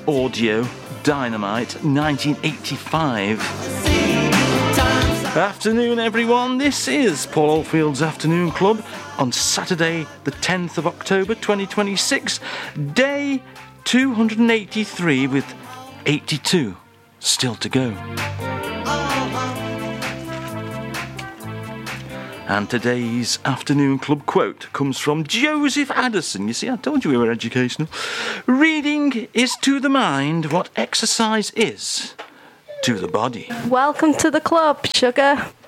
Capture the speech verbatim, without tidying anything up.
Audio Dynamite nineteen eighty-five. Afternoon, everyone. This is Paul Oldfield's Afternoon Club on Saturday, the tenth of October, twenty twenty-six, day two hundred eighty-three, with eighty-two still to go. And today's Afternoon Club quote comes from Joseph Addison. You see, I told you we were educational. Reading is to the mind what exercise is to the body. Welcome to the club, sugar.